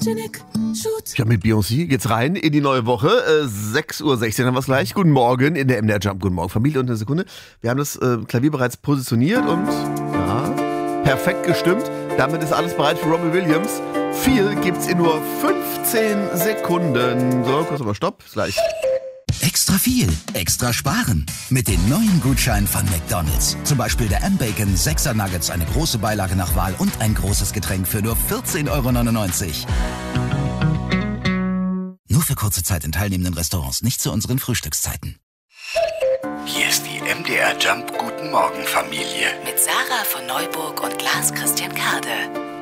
Ja, mit Beyoncé geht's rein in die neue Woche. 6:16 Uhr haben wir es gleich. Guten Morgen in der MDR Jump. Guten Morgen, Familie und eine Sekunde. Wir haben das Klavier bereits positioniert und ja, perfekt gestimmt. Damit ist alles bereit für Robbie Williams. Viel gibt's in nur 15 Sekunden. So, kurz mal Stopp. Bis gleich. Extra viel, extra sparen. Mit den neuen Gutscheinen von McDonald's. Zum Beispiel der M-Bacon 6er Nuggets, eine große Beilage nach Wahl und ein großes Getränk für nur 14,99 €. Nur für kurze Zeit in teilnehmenden Restaurants, nicht zu unseren Frühstückszeiten. Hier ist die MDR Jump Guten Morgen Familie. Mit Sarah von Neuburg und Lars Christian Kade.